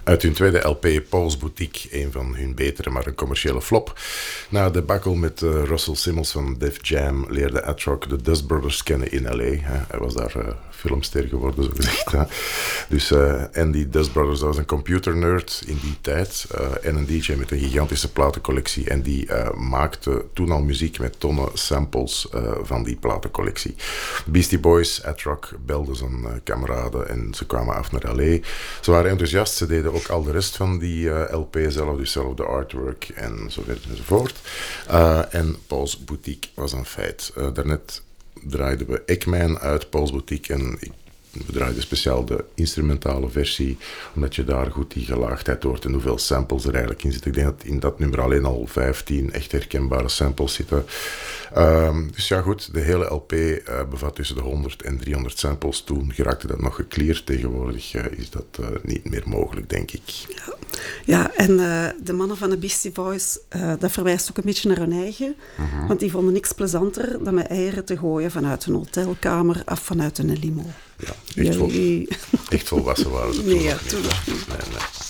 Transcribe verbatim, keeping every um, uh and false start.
Uit hun tweede L P, Paul's Boutique, een van hun betere, maar een commerciële flop. Na de bakkel met uh, Russell Simmons van Def Jam leerde Ad-Rock de Dust Brothers kennen in L A. Hè. Hij was daar uh, filmster geworden, zo gezegd. Hè. Dus, uh, en die Dust Brothers, dat was een computernerd in die tijd. Uh, en een D J met een gigantische platencollectie. En die uh, maakte toen al muziek met tonnen samples uh, van die platencollectie. Beastie Boys, Ad-Rock belden zijn uh, kameraden en ze kwamen af naar L A. Ze waren enthousiast, ze deden ook al de rest van die uh, L P zelf, dus zelf de artwork en zo verder enzovoort. Uh, en Paul's Boutique was een feit. Uh, daarnet draaiden we Eggman uit Paul's Boutique en ik we draaiden speciaal de instrumentale versie, omdat je daar goed die gelaagdheid hoort en hoeveel samples er eigenlijk in zitten. Ik denk dat in dat nummer alleen al vijftien echt herkenbare samples zitten. Um, dus ja goed, de hele L P uh, bevat tussen de honderd en driehonderd samples. Toen geraakte dat nog gecleared. Tegenwoordig uh, is dat uh, niet meer mogelijk, denk ik. Ja, ja en uh, de mannen van de Beastie Boys, uh, dat verwijst ook een beetje naar hun eigen. Uh-huh. Want die vonden niks plezanter dan met eieren te gooien vanuit een hotelkamer of vanuit een limo. Ja, echt, vol, echt volwassen waren ze toen nee, ja, nog toen niet. nog niet. Nee, nee.